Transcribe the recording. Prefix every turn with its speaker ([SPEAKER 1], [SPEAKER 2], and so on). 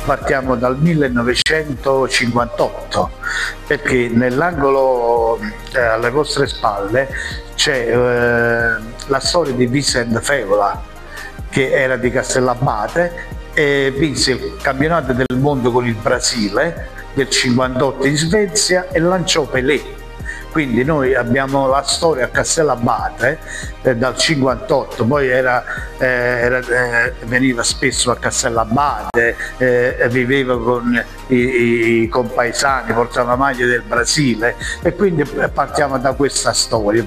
[SPEAKER 1] partiamo dal 1958, perché nell'angolo alle vostre spalle c'è la storia di Vicente Feola, che era di Castellabate e vinse il campionato del mondo con il Brasile del 58 in Svezia e lanciò Pelé. Quindi noi abbiamo la storia a Castellabate dal 58, poi veniva spesso a Castellabate, viveva con i compaesani, portava la maglia del Brasile, e quindi partiamo da questa storia.